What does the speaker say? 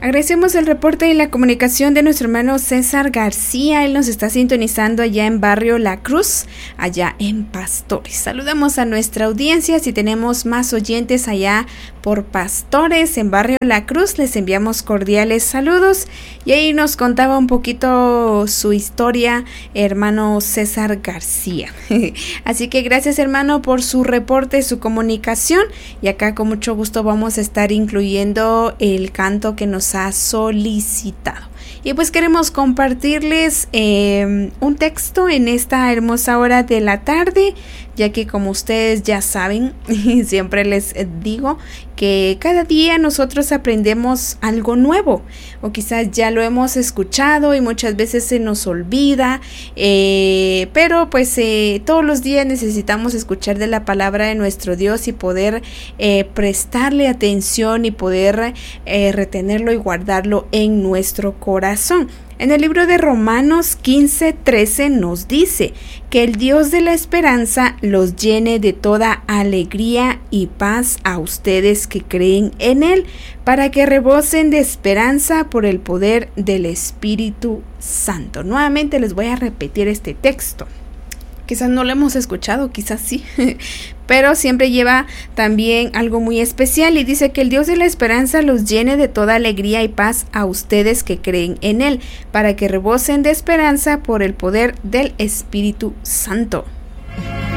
Agradecemos el reporte y la comunicación de nuestro hermano César García. Él nos está sintonizando allá en Barrio La Cruz, allá en Pastores. Saludamos a nuestra audiencia. Si tenemos más oyentes allá por Pastores, en Barrio La Cruz, les enviamos cordiales saludos. Y ahí nos contaba un poquito su historia, hermano César García. Así que gracias, hermano, por su reporte, su comunicación. Y acá con mucho gusto vamos a estar incluyendo el canto que nos ha solicitado. Y pues queremos compartirles un texto en esta hermosa hora de la tarde, ya que como ustedes ya saben, siempre les digo que cada día nosotros aprendemos algo nuevo, o quizás ya lo hemos escuchado y muchas veces se nos olvida, pero pues todos los días necesitamos escuchar de la palabra de nuestro Dios y poder prestarle atención y poder retenerlo y guardarlo en nuestro corazón. En el libro de Romanos 15:13 nos dice que el Dios de la esperanza los llene de toda alegría y paz a ustedes que creen en Él, para que rebosen de esperanza por el poder del Espíritu Santo. Nuevamente les voy a repetir este texto. Quizás no lo hemos escuchado, quizás sí, pero siempre lleva también algo muy especial y dice que el Dios de la esperanza los llene de toda alegría y paz a ustedes que creen en Él, para que rebosen de esperanza por el poder del Espíritu Santo.